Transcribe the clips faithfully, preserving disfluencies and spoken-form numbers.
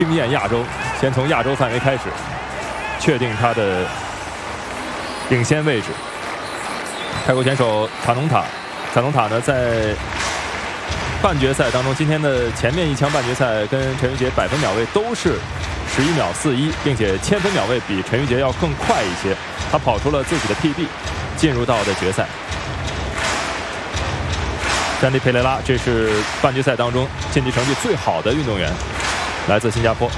惊艳亚洲，先从亚洲范围开始，确定他的领先位置。泰国选手卡农塔，卡农塔呢在半决赛当中，今天的前面一枪半决赛跟陈玉杰百分秒位都是十一秒四一，并且千分秒位比陈玉杰要更快一些。他跑出了自己的 P B， 进入到的决赛。山地佩雷拉，这是半决赛当中竞技成绩最好的运动员，来自新加坡。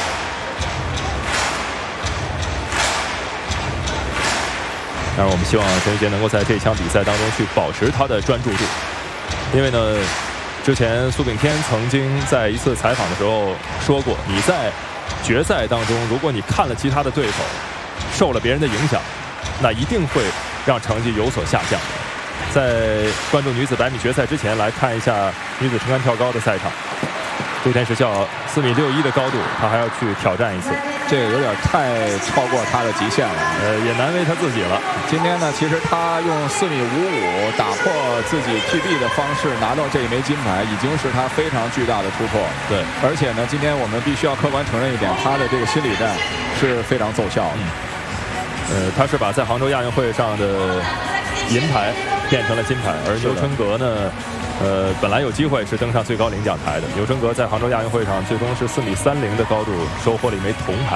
当然，我们希望陈玉杰能够在这场比赛当中去保持他的专注度，因为呢，之前苏炳添曾经在一次采访的时候说过，你在决赛当中，如果你看了其他的对手，受了别人的影响，那一定会让成绩有所下降。在关注女子百米决赛之前，来看一下女子撑杆跳高的赛场。杜天时效四米六一的高度，他还要去挑战一次， 这个有点太超过他的极限了， 呃，也难为他自己了。 今天呢，其实他用四米五五打破自己 P B 的方式拿到这一枚金牌，已经是他非常巨大的突破。 对， 而且呢，今天我们必须要客观承认一点，他的这个心理战是非常奏效的。 嗯、呃，他是把在杭州亚运会上的银牌变成了金牌，而牛春格呢？呃，本来有机会是登上最高领奖台的。牛春格在杭州亚运会上最终是四米三零的高度收获了一枚铜牌，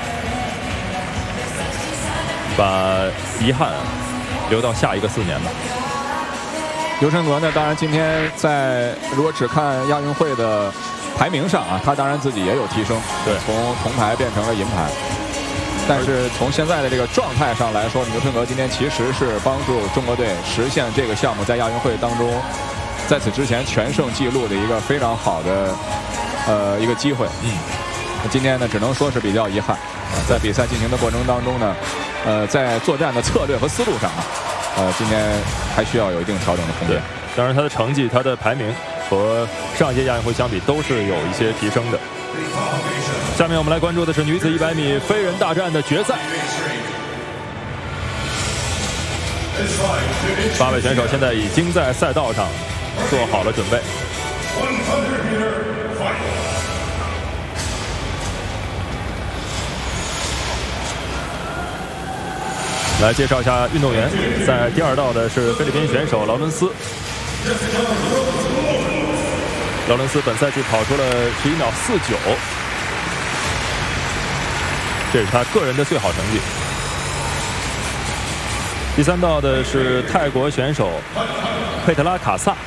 把遗憾留到下一个四年吧。 牛春格呢，当然今天在如果只看亚运会的排名上啊，他当然自己也有提升， 对， 从铜牌变成了银牌。但是从现在的这个状态上来说，牛春格今天其实是帮助中国队实现这个项目在亚运会当中。在此之前全胜纪录的一个非常好的呃一个机会，嗯，今天呢只能说是比较遗憾，在比赛进行的过程当中呢，呃，在作战的策略和思路上啊，呃，今天还需要有一定调整的空间。 当然，他的成绩、他的排名和上一届亚运会相比都是有一些提升的。下面我们来关注的是女子一百米飞人大战的决赛。八位选手现在已经在赛道上做好了准备。来介绍一下运动员，在第二道的是菲律宾选手劳伦斯。劳伦斯本赛季跑出了十一秒四九，这是他个人的最好成绩。第三道的是泰国选手佩特拉卡萨。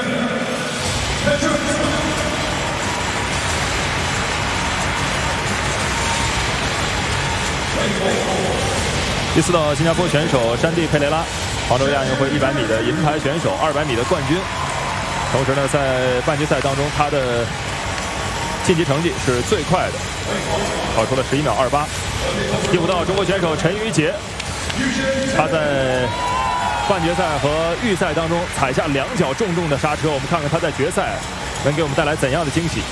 第四道新加坡选手山地佩雷拉，杭州亚运会一百米的银牌选手，二百米的冠军。同时呢，在半决赛当中，他的晋级成绩是最快的，跑出了十一秒二八。第五道中国选手陈宇杰。他在半决赛和预赛当中踩下两脚重重的刹车，我们看看他在决赛能给我们带来怎样的惊喜。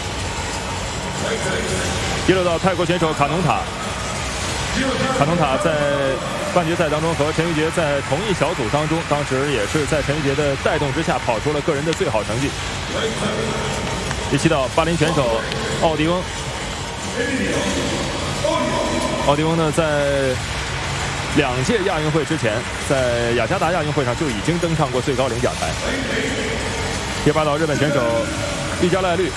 第六道泰国选手卡农塔，卡农塔在半决赛当中和陈玉杰在同一小组当中，当时也是在陈玉杰的带动之下跑出了个人的最好成绩。第七道巴林选手奥迪翁，奥迪翁呢在两届亚运会之前，在雅加达亚运会上就已经登上过最高领奖台。第八道日本选手毕加赖绿，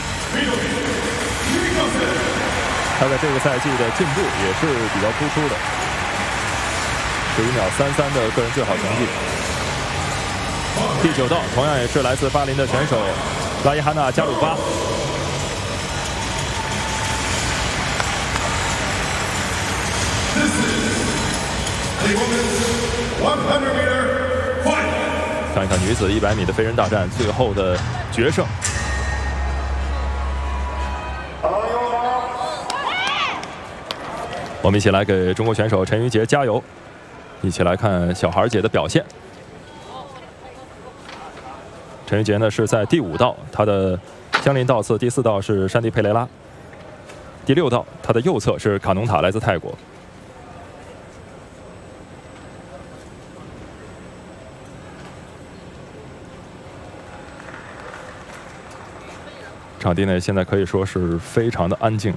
他在这个赛季的进步也是比较突出的，十一秒三三的个人最好成绩。第九道同样也是来自巴林的选手拉伊哈纳加鲁巴。看一看女子一百米的飞人大战最后的决胜。我们一起来给中国选手陈玉杰加油，一起来看小孩姐的表现。陈玉杰呢是在第五道，他的相邻道次，第四道是山地佩雷拉，第六道他的右侧是卡农塔，来自泰国。 场地内现在可以说是非常的安静。